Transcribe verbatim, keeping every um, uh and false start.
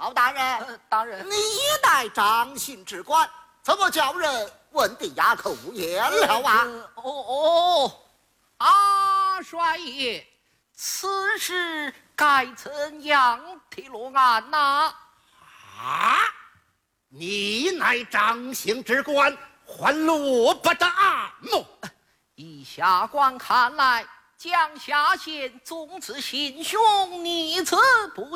包大人， 呃、大人， 你乃掌刑之官，怎么叫人问得哑口无言了啊？ 呃、哦哦，阿帅爷，此事该怎样提落案呐？ 啊！你乃掌刑之官，还落不得案么？ 依下官看来，江夏县宗子心胸，逆子不